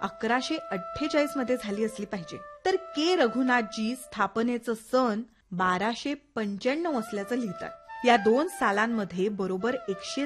1148 मध्ये झाली असली पाहिजे. तर के रघुनाथजी स्थापनेचं सन 1295 असल्याचं लिहितात. या 2 सालांमध्ये बरोबर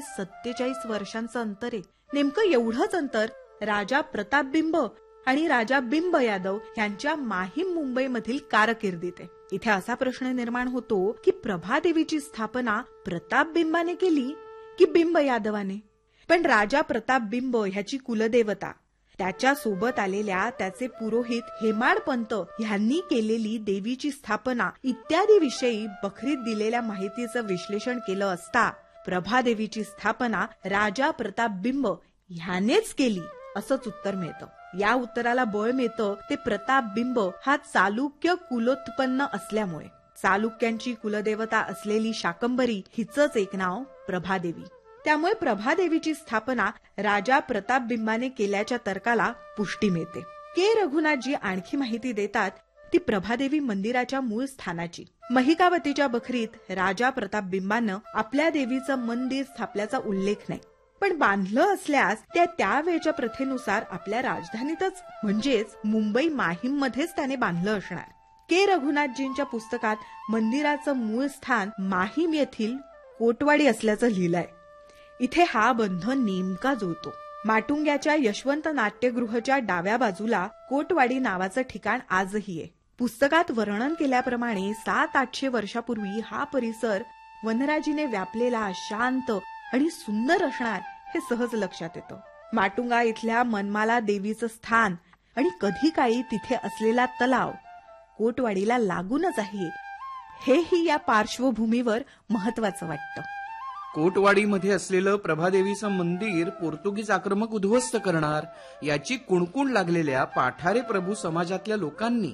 147 वर्षांचं अंतर आहे. नेमकं एवढंच अंतर राजा प्रतापबिंब आणि राजा बिंब यादव यांच्या माहीम मुंबईमधील कारकिर्दीत आहे. इथे असा प्रश्न निर्माण होतो की प्रभादेवीची स्थापना प्रतापबिंबाने केली की बिंब यादवाने. पण राजा प्रतापबिंब ह्याची कुलदेवता, त्याच्या सोबत आलेल्या त्याचे पुरोहित हेमाडपंत यांनी केलेली देवीची स्थापना इत्यादी विषयी बखरीत दिलेल्या माहितीचं विश्लेषण केलं असता प्रभादेवीची स्थापना राजा प्रतापबिंब ह्यानेच केली असंच उत्तर मिळतं. या उत्तराला बळ मिळतं ते प्रतापबिंब हा चालुक्य कुलोत्पन्न असल्यामुळे. चालुक्यांची कुलदेवता असलेली शाकंभरी हिचंच एक नाव प्रभादेवी. त्यामुळे प्रभादेवीची स्थापना राजा प्रतापबिंबाने केल्याच्या तर्काला पुष्टी मिळते. के रघुनाथजी आणखी माहिती देतात ती प्रभादेवी मंदिराच्या मूळ स्थानाची. महिकावतीच्या बखरीत राजा प्रतापबिंबानं आपल्या देवीचं मंदिर स्थापल्याचा उल्लेख नाही, पण बांधलं असल्यास त्यावेळच्या प्रथेनुसार आपल्या राजधानीतच म्हणजेच मुंबई माहीम मध्येच त्याने बांधलं असणार. के रघुनाथजींच्या पुस्तकात मंदिराचं मूळ स्थान माहीम येथील कोटवाडी असल्याचं लिहिलंय. इथे हा बंध नेमका जुळतो. माटुंग्याच्या यशवंत नाट्यगृहाच्या डाव्या बाजूला कोटवाडी नावाचं ठिकाण आजही आहे. पुस्तकात वर्णन केल्याप्रमाणे 700-800 वर्षापूर्वी हा परिसर वनराजीने व्यापलेला शांत आणि सुंदर असणार हे सहज लक्षात येतं. माटुंगा इथल्या मनमाला देवीचं स्थान आणि कधी काळी तिथे असलेला तलाव कोटवाडीला लागूनच आहे, हेही या पार्श्वभूमीवर महत्वाचं वाटतं. कोटवाडीमध्ये असलेलं प्रभादेवीचं मंदिर पोर्तुगीज आक्रमक उद्ध्वस्त करणार याची कुणकुण लागलेल्या पाठारे प्रभू समाजातल्या लोकांनी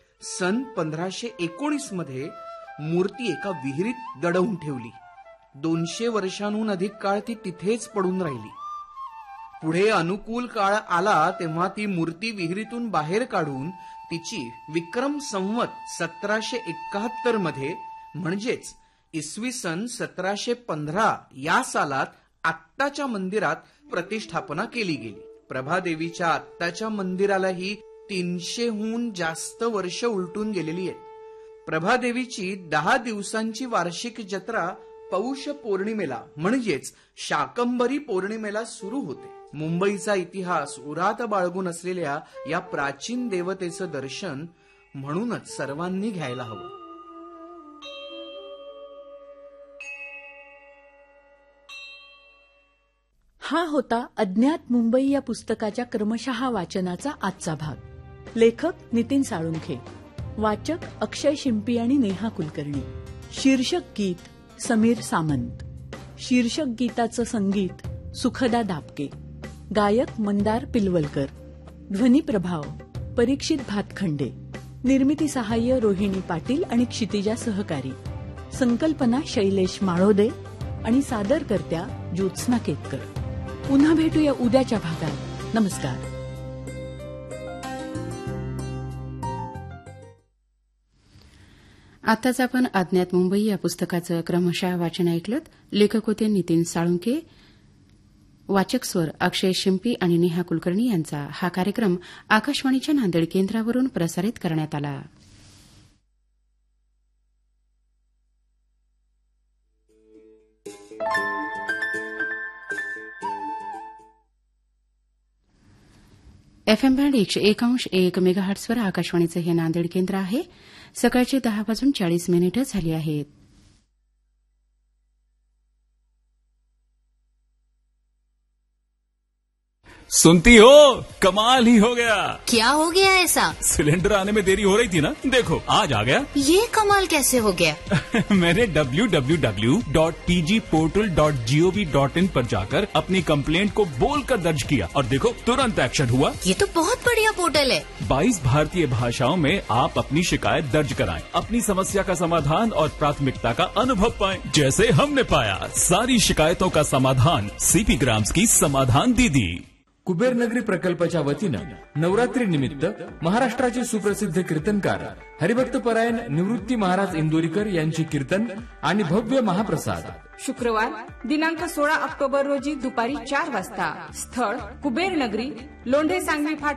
सन 1519 मध्ये मूर्ती एका विहिरीत दडवून ठेवली. 200 वर्षांहून अधिक काळ ती तिथेच पडून राहिली. पुढे अनुकूल काळ आला तेव्हा ती मूर्ती विहिरीतून बाहेर काढून तिची विक्रम संवत 1771 मध्ये म्हणजेच इसवी सन 1715 या सालात आत्ताच्या मंदिरात प्रतिष्ठापना केली गेली. प्रभादेवीच्या आत्ताच्या मंदिरालाही 300हून जास्त वर्ष उलटून गेलेली आहेत. प्रभादेवीची 10 दिवसांची वार्षिक जत्रा पौष पौर्णिमेला म्हणजेच शाकंभरी पौर्णिमेला सुरू होते. मुंबईचा इतिहास उरात बाळगून असलेल्या या प्राचीन देवतेचं दर्शन म्हणूनच सर्वांनी घ्यायला हवं. हा होता अज्ञात मुंबई या पुस्तकाच्या क्रमशः वाचनाचा आजचा भाग. लेखक नितीन साळुंखे, वाचक अक्षय शिंपी आणि नेहा कुलकर्णी. शीर्षक गीत समीर सामंत. शीर्षक गीताचं संगीत सुखदा दापके. गायक मंदार पिलवलकर. ध्वनी प्रभाव परीक्षित भातखंडे. निर्मिती सहाय्य रोहिणी पाटील आणि क्षितिजा सहकारी. संकल्पना शैलेश माळोदे आणि सादरकर्त्या ज्योत्स्ना केतकर. पुन्हा भेटूया उद्याच्या भागात. नमस्कार. आताच आपण अज्ञात मुंबई या पुस्तकाचं क्रमशः वाचन ऐकलं. लेखक होते नितीन साळुंखे, वाचक स्वर अक्षय शिंपी आणि नेहा कुलकर्णी यांचा. हा कार्यक्रम आकाशवाणीच्या नांदेड केंद्रावरून प्रसारित करण्यात आला. एफएम बँड 101.1 मेगाहर्ट्झवर आकाशवाणीचं हे नांदेड केंद्र आहे. सकाळचे 10:40 झाली आहेत. सुनती हो, कमाल ही हो गया. क्या हो गया ऐसा? सिलेंडर आने में देरी हो रही थी ना, देखो आज आ गया. ये कमाल कैसे हो गया? मैंने www.pgportal.gov.in पर जाकर अपनी कंप्लेंट को बोलकर दर्ज किया और देखो तुरंत एक्शन हुआ. ये तो बहुत बढ़िया पोर्टल है. 22 भारतीय भाषाओं में आप अपनी शिकायत दर्ज कराएं, अपनी समस्या का समाधान और प्राथमिकता का अनुभव पाएं, जैसे हमने पाया. सारी शिकायतों का समाधान सीपी ग्राम्स की समाधान दीदी. कुबेर नगरी प्रकल्पाच्या वतीनं नवरात्री निमित्त महाराष्ट्राचे सुप्रसिद्ध कीर्तनकार हरिभक्त परायण निवृत्ती महाराज इंदोरीकर यांचे कीर्तन आणि भव्य महाप्रसाद. शुक्रवार दिनांक 16 ऑक्टोबर रोजी दुपारी 4 वाजता. स्थळ कुबेर नगरी, लोंढे सांगवी फाटा.